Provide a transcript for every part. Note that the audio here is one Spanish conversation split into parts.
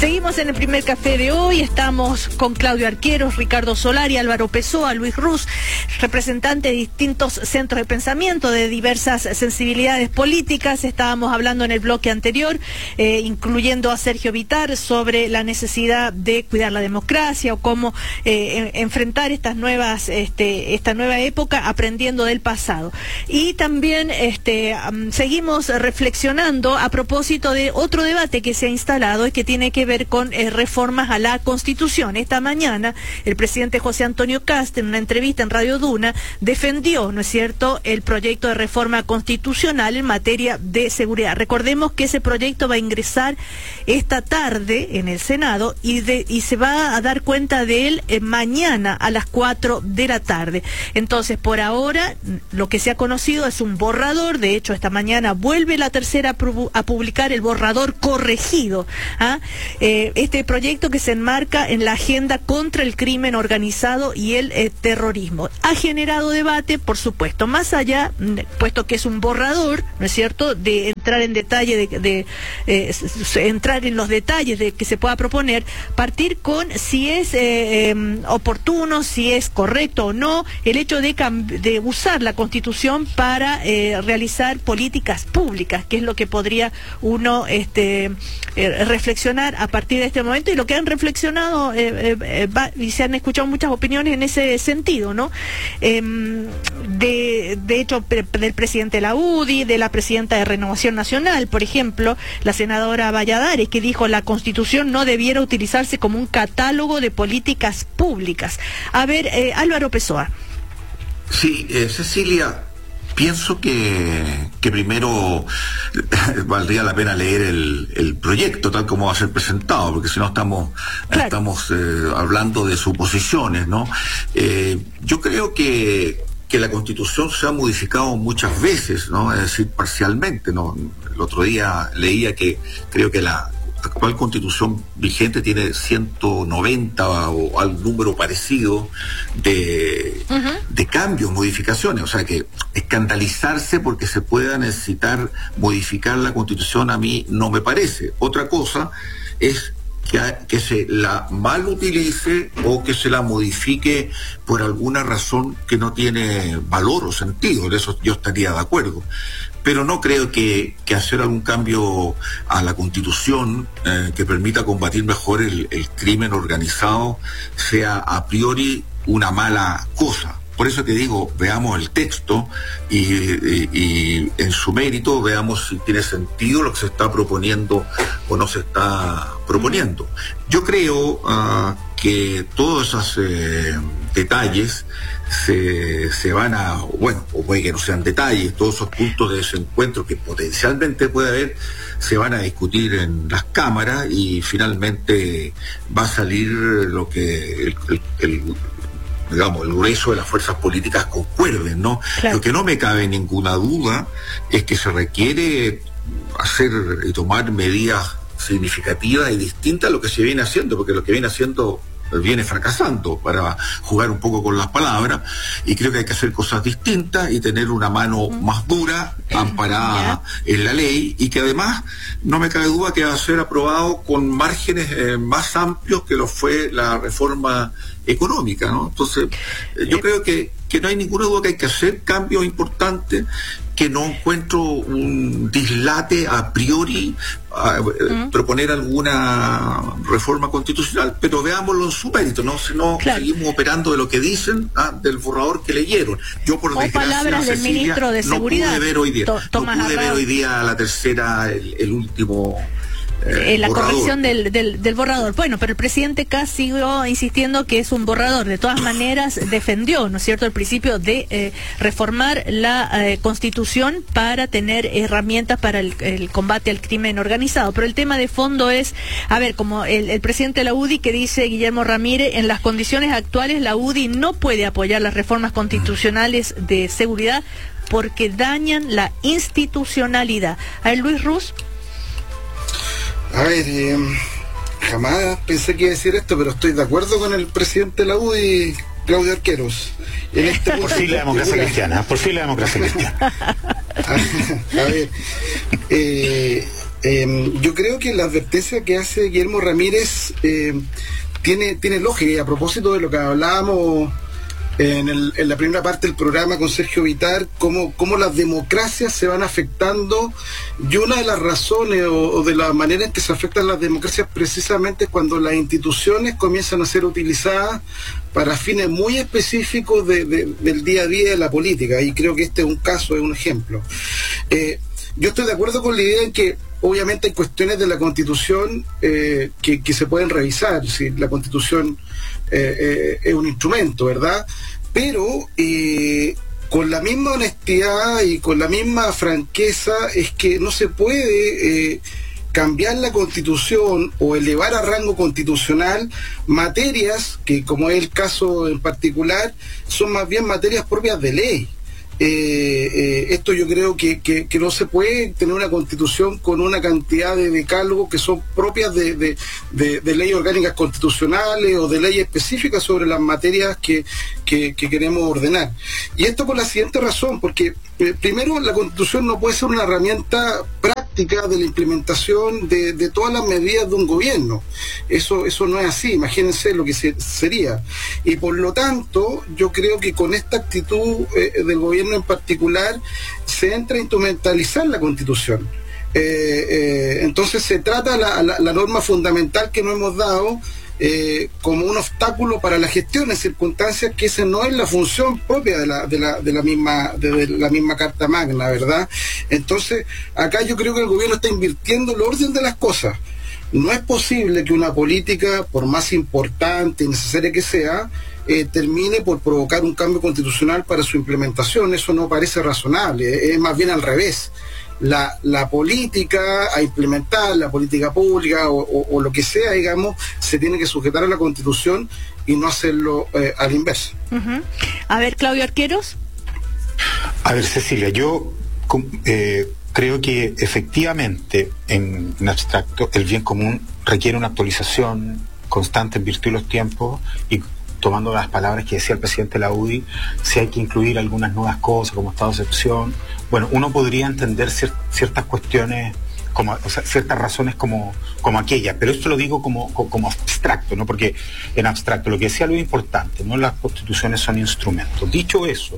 Seguimos en el primer café de hoy, estamos con Claudio Arqueros, Ricardo Solari, Álvaro Pessoa, Luis Ruz, representantes de distintos centros de pensamiento, de diversas sensibilidades políticas. Estábamos hablando en el bloque anterior, incluyendo a Sergio Vitar, sobre la necesidad de cuidar la democracia o cómo enfrentar esta nueva época aprendiendo del pasado. Y también seguimos reflexionando a propósito de otro debate que se ha instalado y que tiene que ver con reformas a la Constitución. Esta mañana el presidente José Antonio Kast, en una entrevista en Radio Duna, defendió, ¿no es cierto?, el proyecto de reforma constitucional en materia de seguridad. Recordemos que ese proyecto va a ingresar esta tarde en el Senado y se va a dar cuenta de él mañana a las 4 de la tarde. Entonces, por ahora, lo que se ha conocido es un borrador. De hecho, esta mañana vuelve la tercera a publicar el borrador corregido. Este proyecto que se enmarca en la agenda contra el crimen organizado y el terrorismo. Ha generado debate, por supuesto, más allá, puesto que es un borrador, ¿no es cierto?, de entrar en detalle, entrar en los detalles de que se pueda proponer, partir con si es oportuno, si es correcto o no, el hecho de usar la Constitución para realizar políticas públicas, que es lo que podría uno reflexionar a partir de este momento, y lo que han reflexionado y se han escuchado muchas opiniones en ese sentido, ¿no? De hecho, del presidente de la UDI, de la presidenta de Renovación Nacional, por ejemplo, la senadora Valladares, que dijo: la Constitución no debiera utilizarse como un catálogo de políticas públicas. A ver, Álvaro Pessoa. Sí, Cecilia, pienso que primero valdría la pena leer el proyecto tal como va a ser presentado, porque si no estamos hablando de suposiciones, ¿no? Yo creo que la Constitución se ha modificado muchas veces, ¿no? Es decir, parcialmente, ¿no? El otro día leía que creo que la actual Constitución vigente tiene 190 o al número parecido de cambios, modificaciones. O sea que escandalizarse porque se pueda necesitar modificar la Constitución, a mí no me parece. Otra cosa es que se la mal utilice o que se la modifique por alguna razón que no tiene valor o sentido. En eso yo estaría de acuerdo. Pero no creo que hacer algún cambio a la Constitución que permita combatir mejor el crimen organizado sea a priori una mala cosa. Por eso te digo, veamos el texto y en su mérito veamos si tiene sentido lo que se está proponiendo o no se está proponiendo. Yo creo que todos esos detalles se van a, bueno, o puede que no sean detalles, todos esos puntos de desencuentro que potencialmente puede haber, se van a discutir en las cámaras y finalmente va a salir lo que digamos, el grueso de las fuerzas políticas concuerden, ¿no? Claro. Lo que no me cabe ninguna duda es que se requiere hacer y tomar medidas significativas y distintas a lo que se viene haciendo, porque lo que viene haciendo viene fracasando, para jugar un poco con las palabras, y creo que hay que hacer cosas distintas y tener una mano más dura, amparada en la ley, y que además no me cabe duda que va a ser aprobado con márgenes más amplios que lo fue la reforma económica, ¿no? Entonces, yo creo que no hay ninguna duda que hay que hacer cambios importantes, que no encuentro un dislate a priori proponer alguna reforma constitucional, pero veámoslo en su mérito, ¿no? Si no, seguimos operando de lo que dicen, del borrador que leyeron. Yo, por desgracia, palabras del ministro de Seguridad, no pude ver hoy día la tercera, el último la borrador. Corrección del borrador. Bueno, pero el presidente Kast siguió insistiendo que es un borrador. De todas maneras, defendió, ¿no es cierto?, el principio de reformar la Constitución para tener herramientas para el combate al crimen organizado. Pero el tema de fondo es, a ver, como el presidente de la UDI, que dice Guillermo Ramírez: en las condiciones actuales la UDI no puede apoyar las reformas constitucionales de seguridad porque dañan la institucionalidad. A ver, Luis Ruz. A ver, jamás pensé que iba a decir esto, pero estoy de acuerdo con el presidente de la UDI, Claudio Arqueros. En este por fin la democracia cristiana, por fin la democracia cristiana. A ver, Yo creo que la advertencia que hace Guillermo Ramírez tiene lógica, y a propósito de lo que hablábamos en la primera parte del programa con Sergio Vitar, cómo las democracias se van afectando, y una de las razones o de la manera en que se afectan las democracias precisamente es cuando las instituciones comienzan a ser utilizadas para fines muy específicos del día a día de la política, y creo que este es un caso, es un ejemplo. Yo estoy de acuerdo con la idea en que obviamente hay cuestiones de la Constitución que se pueden revisar, si la Constitución es un instrumento, ¿verdad? Pero con la misma honestidad y con la misma franqueza es que no se puede cambiar la Constitución o elevar a rango constitucional materias que, como es el caso en particular, son más bien materias propias de ley. Esto yo creo que no se puede tener una constitución con una cantidad de decálogos que son propias de leyes orgánicas constitucionales o de leyes específicas sobre las materias que queremos ordenar. Y esto por la siguiente razón, porque primero la constitución no puede ser una herramienta práctica de la implementación de todas las medidas de un gobierno. Eso no es así, imagínense lo que sería. Y por lo tanto, yo creo que con esta actitud del gobierno en particular, se entra a instrumentalizar la Constitución. Entonces se trata la norma fundamental que nos hemos dado como un obstáculo para la gestión en circunstancias que esa no es la función propia de la misma Carta Magna, ¿verdad? Entonces, acá yo creo que el gobierno está invirtiendo el orden de las cosas. No es posible que una política, por más importante y necesaria que sea, termine por provocar un cambio constitucional para su implementación. Eso no parece razonable, es más bien al revés. La política a implementar, la política pública o lo que sea, digamos, se tiene que sujetar a la Constitución y no hacerlo al inverso. Uh-huh. A ver, Claudio Arqueros. A ver, Cecilia, yo creo que efectivamente, en abstracto, el bien común requiere una actualización constante en virtud de los tiempos, y tomando las palabras que decía el presidente de la UDI, si hay que incluir algunas nuevas cosas como estado de excepción, bueno, uno podría entender ciertas cuestiones, ciertas razones como aquellas, pero esto lo digo como abstracto, ¿no? Porque en abstracto lo que decía lo importante, ¿no? Las constituciones son instrumentos. Dicho eso,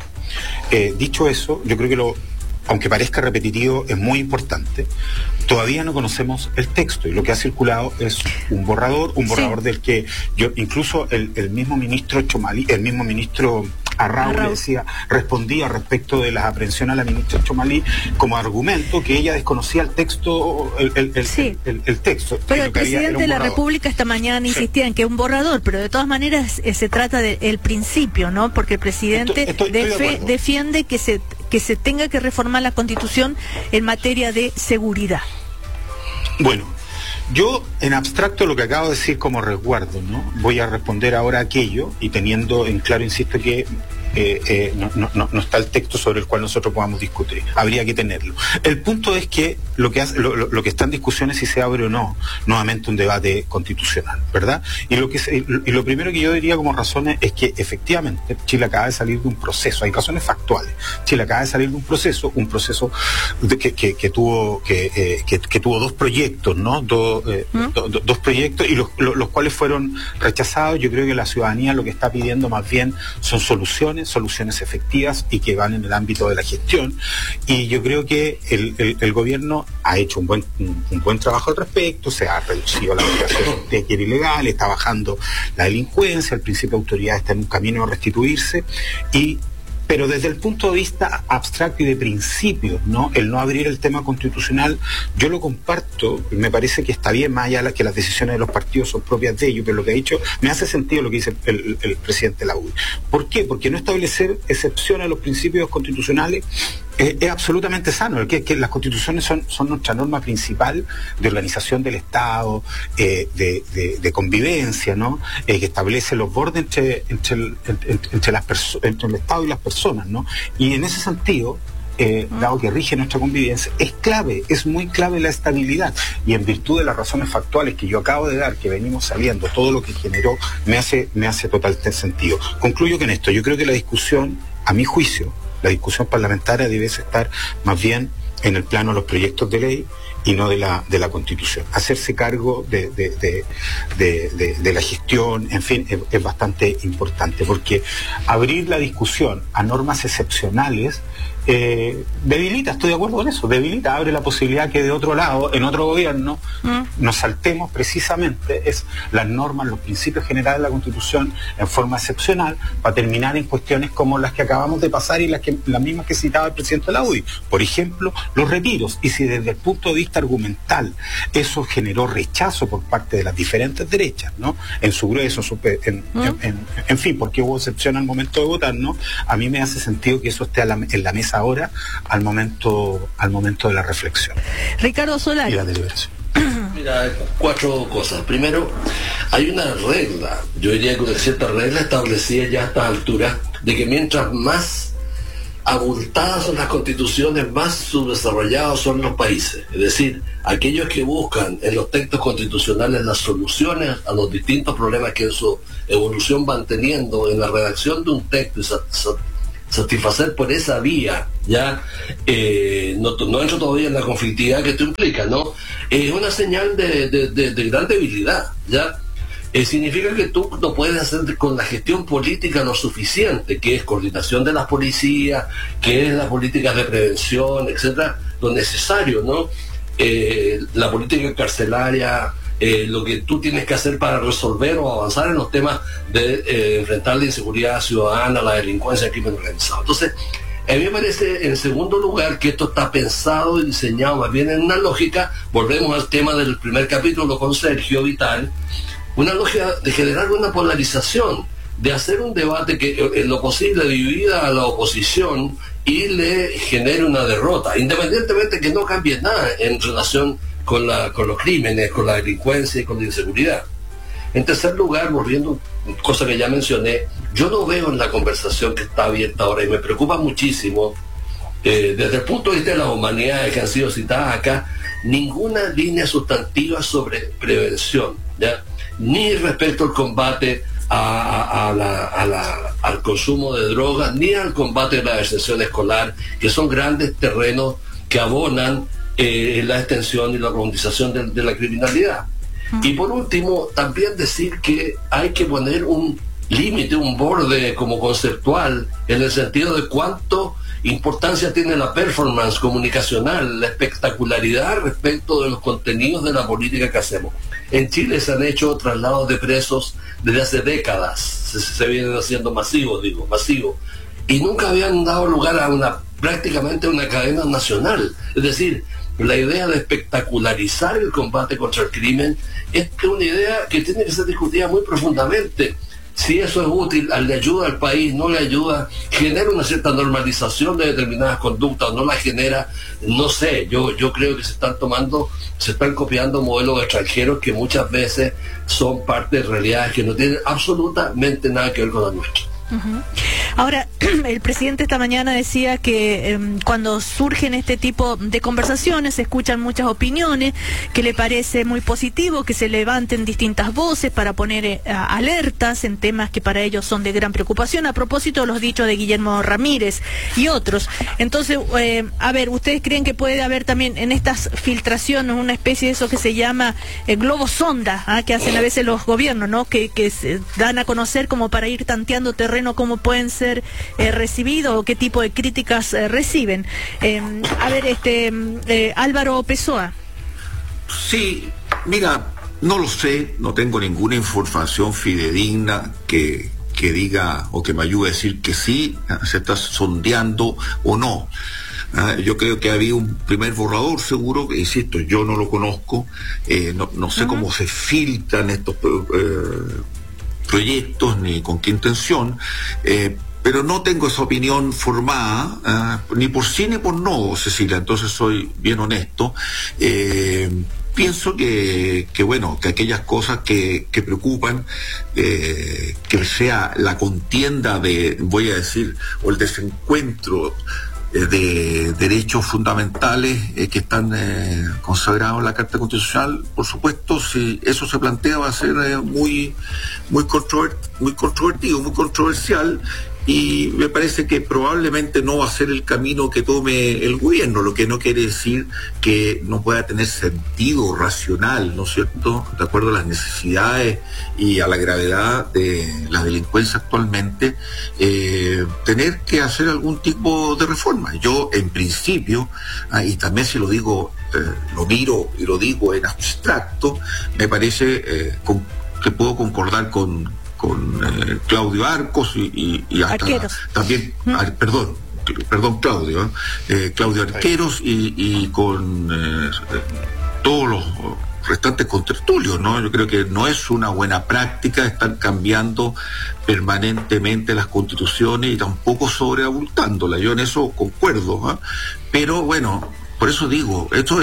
yo creo que aunque parezca repetitivo, es muy importante. Todavía no conocemos el texto, y lo que ha circulado es un borrador sí, del que yo, incluso el mismo ministro Chomalí, el mismo ministro Arrau respondía respecto de las aprehensiones a la ministra Chomalí como argumento que ella desconocía el texto, el texto. Pero el presidente de la República esta mañana insistía en que es un borrador, pero de todas maneras se trata del principio, ¿no? Porque el presidente defiende que se tenga que reformar la Constitución en materia de seguridad. Bueno, yo en abstracto lo que acabo de decir como resguardo, ¿no? Voy a responder ahora aquello, y teniendo en claro, insisto, que no está el texto sobre el cual nosotros podamos discutir. Habría que tenerlo. El punto es que lo que está en discusión es si se abre o no nuevamente un debate constitucional, ¿verdad? Y lo primero que yo diría como razones es que efectivamente Chile acaba de salir de un proceso. Hay razones factuales. Chile acaba de salir de un proceso que tuvo dos proyectos, ¿no? Dos proyectos, y los cuales fueron rechazados. Yo creo que la ciudadanía lo que está pidiendo más bien son soluciones efectivas y que van en el ámbito de la gestión, y yo creo que el gobierno ha hecho un buen trabajo al respecto. Se ha reducido la migración que era ilegal, está bajando la delincuencia, el principio de autoridad está en un camino a restituirse, pero desde el punto de vista abstracto y de principios, ¿no? El no abrir el tema constitucional, yo lo comparto, me parece que está bien, más allá de que las decisiones de los partidos son propias de ellos, pero lo que ha dicho, me hace sentido lo que dice el presidente de la UDI. ¿Por qué? Porque no establecer excepciones a los principios constitucionales es absolutamente sano. Que las constituciones son nuestra norma principal de organización del Estado, de convivencia, ¿no? Que establece los bordes entre el Estado y las personas, ¿no? Y en ese sentido, dado que rige nuestra convivencia, es muy clave la estabilidad, y en virtud de las razones factuales que yo acabo de dar, que venimos saliendo, todo lo que generó me hace total sentido. Concluyo que en esto, yo creo que la discusión, a mi juicio, la discusión parlamentaria debe estar más bien en el plano de los proyectos de ley, y no de la Constitución. Hacerse cargo de la gestión, en fin, es bastante importante, porque abrir la discusión a normas excepcionales debilita, estoy de acuerdo con eso, abre la posibilidad que de otro lado, en otro gobierno, nos saltemos precisamente las normas, los principios generales de la Constitución en forma excepcional, para terminar en cuestiones como las que acabamos de pasar y las mismas que citaba el presidente de la UDI. Por ejemplo, los retiros. Y si desde el punto de vista argumental eso generó rechazo por parte de las diferentes derechas, ¿no? En su grueso, en fin, porque hubo excepción al momento de votar, ¿no? A mí me hace sentido que eso esté en la mesa ahora, al momento de la reflexión. Ricardo Solari. Y la deliberación. Mira, 4 cosas. Primero, hay una regla, yo diría que una cierta regla establecida ya a estas alturas, de que mientras más abultadas son las constituciones, más subdesarrollados son los países. Es decir, aquellos que buscan en los textos constitucionales las soluciones a los distintos problemas que en su evolución van teniendo en la redacción de un texto y satisfacer por esa vía, ya no entro todavía en la conflictividad que esto implica, ¿no? Es una señal de gran debilidad, ¿ya? Significa que tú no puedes hacer con la gestión política lo suficiente, que es coordinación de las policías, que es las políticas de prevención, etcétera, lo necesario, ¿no? La política carcelaria, lo que tú tienes que hacer para resolver o avanzar en los temas de enfrentar la inseguridad ciudadana, la delincuencia, el crimen organizado. Entonces, a mí me parece, en segundo lugar, que esto está pensado y diseñado más bien en una lógica, volvemos al tema del primer capítulo con Sergio Vital, una lógica de generar una polarización, de hacer un debate que en lo posible divida a la oposición y le genere una derrota, independientemente que no cambie nada en relación con los crímenes, con la delincuencia y con la inseguridad. En tercer lugar, volviendo a cosa que ya mencioné, yo no veo en la conversación que está abierta ahora, y me preocupa muchísimo, desde el punto de vista de las humanidades que han sido citadas acá, ninguna línea sustantiva sobre prevención, ¿ya? Ni respecto al combate al consumo de drogas, ni al combate de la deserción escolar, que son grandes terrenos que abonan la extensión y la profundización de la criminalidad. Y por último, también decir que hay que poner un límite, un borde como conceptual, en el sentido de cuánto importancia tiene la performance comunicacional, la espectacularidad respecto de los contenidos de la política que hacemos. En Chile se han hecho traslados de presos desde hace décadas, se vienen haciendo masivos, y nunca habían dado lugar a prácticamente una cadena nacional. Es decir, la idea de espectacularizar el combate contra el crimen es una idea que tiene que ser discutida muy profundamente. Si eso es útil, le ayuda al país, no le ayuda, genera una cierta normalización de determinadas conductas, no la genera, no sé, yo creo que se están copiando modelos extranjeros que muchas veces son parte de realidades que no tienen absolutamente nada que ver con la nuestra. Ahora, el presidente esta mañana decía que cuando surgen este tipo de conversaciones se escuchan muchas opiniones, que le parece muy positivo que se levanten distintas voces para poner alertas en temas que para ellos son de gran preocupación, a propósito de los dichos de Guillermo Ramírez y otros. Entonces, a ver, ¿ustedes creen que puede haber también en estas filtraciones una especie de eso que se llama globo sonda, que hacen a veces los gobiernos, ¿no? Que se dan a conocer como para ir tanteando terreno, cómo pueden ser recibidos o qué tipo de críticas reciben? A ver, Álvaro Pessoa. Sí, mira, no lo sé, no tengo ninguna información fidedigna que diga o que me ayude a decir que sí, se está sondeando o no. Yo creo que había un primer borrador, seguro, que insisto, yo no lo conozco, no sé cómo se filtran estos proyectos ni con qué intención, pero no tengo esa opinión formada, ni por sí ni por no, Cecilia, entonces soy bien honesto. Pienso que aquellas cosas que preocupan, que sea la contienda voy a decir, o el desencuentro de derechos fundamentales que están consagrados en la Carta Constitucional, por supuesto, si eso se plantea va a ser muy controvertido, muy controversial, y me parece que probablemente no va a ser el camino que tome el gobierno, lo que no quiere decir que no pueda tener sentido racional, ¿no es cierto?, de acuerdo a las necesidades y a la gravedad de la delincuencia actualmente, tener que hacer algún tipo de reforma. Yo, en principio, y también si lo digo, lo miro y lo digo en abstracto, me parece que puedo concordar con Claudio Arcos y hasta Arqueros. También, perdón Claudio, Claudio Arqueros y con todos los restantes contertulios, ¿no? Yo creo que no es una buena práctica estar cambiando permanentemente las constituciones y tampoco sobreabultándolas. Yo en eso concuerdo, ¿eh? Pero bueno, por eso digo, esto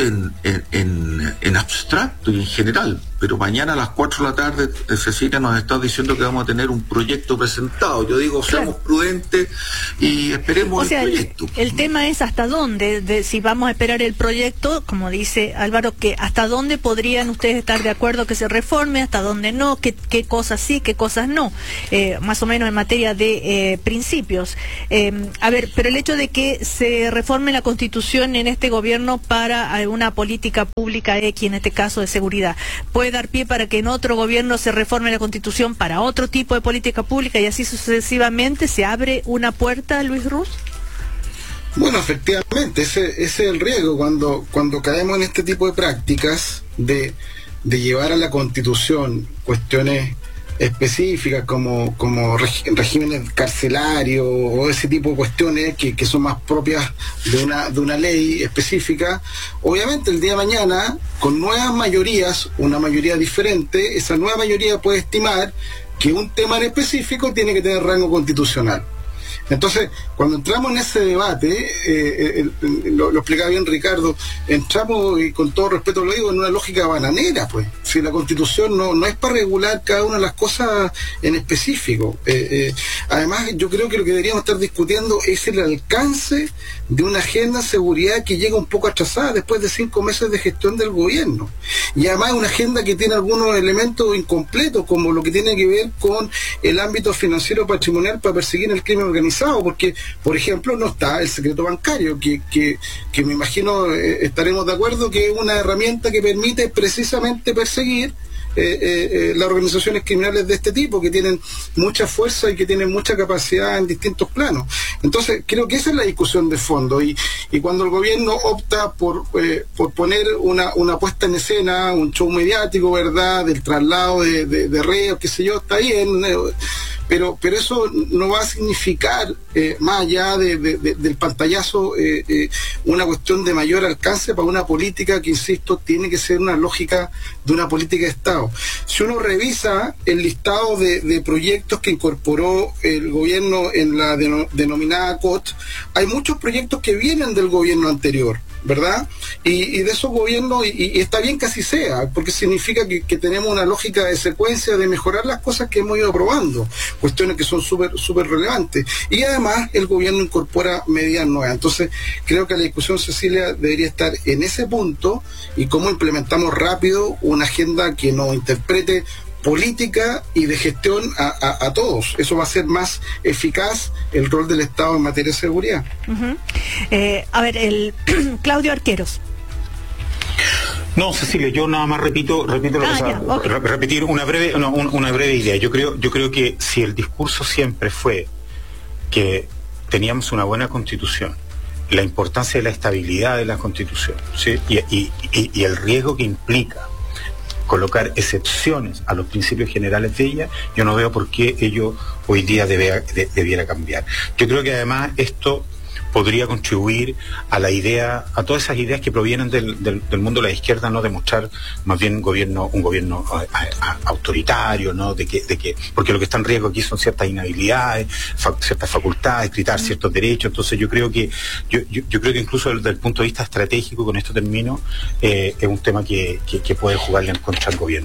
en abstracto y en general, pero mañana a las 4 de la tarde Cecilia nos está diciendo que vamos a tener un proyecto presentado. Yo digo, seamos prudentes y esperemos el proyecto. El tema es hasta dónde, si vamos a esperar el proyecto, como dice Álvaro, que hasta dónde podrían ustedes estar de acuerdo que se reforme, hasta dónde no, qué cosas sí, qué cosas no, más o menos en materia de principios. A ver, pero el hecho de que se reforme la Constitución en este gobierno para una política pública X, en este caso de seguridad, puede dar pie para que en otro gobierno se reforme la Constitución para otro tipo de política pública y así sucesivamente. ¿Se abre una puerta, Luis Ruz? Bueno, efectivamente, ese es el riesgo cuando caemos en este tipo de prácticas de llevar a la Constitución cuestiones específicas como regímenes carcelarios o ese tipo de cuestiones que son más propias de una ley específica. Obviamente el día de mañana, con nuevas mayorías, una mayoría diferente, esa nueva mayoría puede estimar que un tema en específico tiene que tener rango constitucional. Entonces, cuando entramos en ese debate, lo explicaba bien Ricardo, entramos, y con todo respeto lo digo, en una lógica bananera, pues. Si la Constitución no es para regular cada una de las cosas en específico. Además, yo creo que lo que deberíamos estar discutiendo es el alcance de una agenda de seguridad que llega un poco atrasada después de 5 meses de gestión del gobierno. Y además una agenda que tiene algunos elementos incompletos, como lo que tiene que ver con el ámbito financiero patrimonial para perseguir el crimen organizado, porque, por ejemplo, no está el secreto bancario, que me imagino estaremos de acuerdo que es una herramienta que permite precisamente perseguir las organizaciones criminales de este tipo, que tienen mucha fuerza y que tienen mucha capacidad en distintos planos. Entonces, creo que esa es la discusión de fondo, y cuando el gobierno opta por poner una puesta en escena, un show mediático, ¿verdad?, del traslado de reos, qué sé yo, está bien, pero eso no va a significar, más allá del pantallazo, una cuestión de mayor alcance para una política que, insisto, tiene que ser una lógica de una política de Estado. Si uno revisa el listado de proyectos que incorporó el gobierno en la denominada COT, hay muchos proyectos que vienen del gobierno anterior, ¿verdad? Y de esos gobiernos, y está bien que así sea, porque significa que tenemos una lógica de secuencia de mejorar las cosas que hemos ido aprobando, cuestiones que son súper relevantes. Y además el gobierno incorpora medidas nuevas. Entonces creo que la discusión, Cecilia, debería estar en ese punto, y cómo implementamos rápido una agenda que nos interprete política y de gestión a todos. Eso va a ser más eficaz el rol del Estado en materia de seguridad. A ver, Claudio Arqueros. No, Cecilia, yo nada más repito repetir una breve idea. Yo creo que si el discurso siempre fue que teníamos una buena Constitución, la importancia de la estabilidad de la Constitución, ¿sí?, y el riesgo que implica colocar excepciones a los principios generales de ella, yo no veo por qué ello hoy día debiera cambiar. Yo creo que además esto podría contribuir a la idea, a todas esas ideas que provienen del mundo de la izquierda, no, de mostrar más bien un gobierno autoritario, ¿no? De que porque lo que está en riesgo aquí son ciertas inhabilidades, ciertas facultades, quitar ciertos derechos. Entonces yo creo que incluso desde el punto de vista estratégico, con esto termino, es un tema que puede jugarle en contra al gobierno.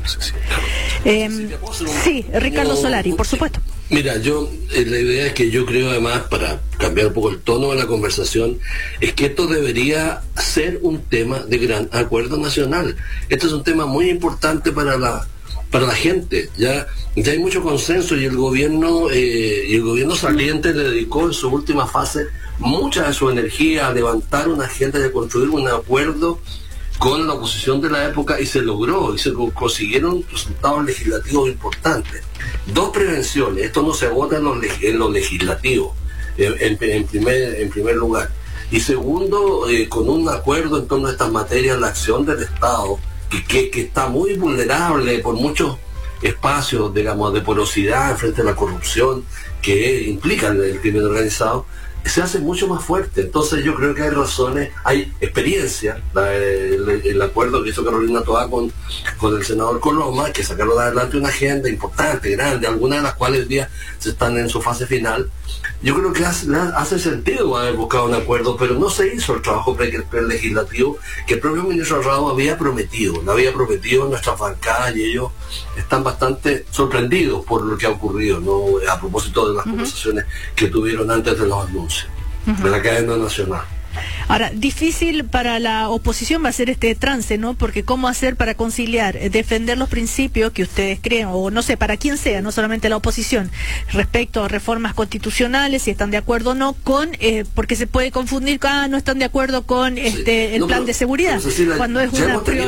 Sí, Ricardo Solari, por supuesto. Mira, la idea es que yo creo, además, para cambiar un poco el tono de la conversación, es que esto debería ser un tema de gran acuerdo nacional. Esto es un tema muy importante para la para la gente. Ya hay mucho consenso y el gobierno saliente le dedicó en su última fase mucha de su energía a levantar una agenda y a construir un acuerdo con la oposición de la época, y se logró, y se consiguieron resultados legislativos importantes. 2 prevenciones: esto no se vota en lo legislativo, en primer lugar, y segundo, con un acuerdo en torno a estas materias, la acción del Estado, que está muy vulnerable por muchos espacios, digamos, de porosidad frente a la corrupción que implica el crimen organizado, se hace mucho más fuerte. Entonces yo creo que hay razones, hay experiencia, el acuerdo que hizo Carolina Toá con el senador Coloma, que sacaron adelante una agenda importante, grande, algunas de las cuales hoy día se están en su fase final. Yo creo que hace sentido haber buscado un acuerdo, pero no se hizo el trabajo legislativo que el propio ministro Arrado había prometido, lo había prometido en nuestras bancadas, y ellos están bastante sorprendidos por lo que ha ocurrido, ¿no? A propósito de las conversaciones que tuvieron antes de los anuncios de la cadena nacional. Ahora, difícil para la oposición va a ser este trance, ¿no? Porque ¿cómo hacer para conciliar, defender los principios que ustedes creen, o no sé, para quien sea, no solamente la oposición, respecto a reformas constitucionales, si están de acuerdo o no, con, porque se puede confundir, no están de acuerdo con el plan de seguridad, cuando es una prioridad?